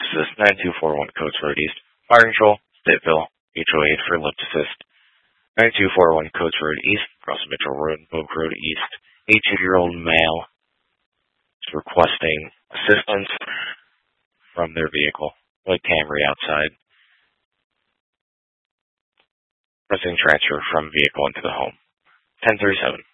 assist. 9241 codes Road East. Fire control, Stateville. Mutual aid for lift assist. 9241 codes Road East. Cross Mitchell Road, Oak Road East. 18-year-old male is requesting assistance from their vehicle. Like Camry outside. Pressing transfer from vehicle into the home. 1037.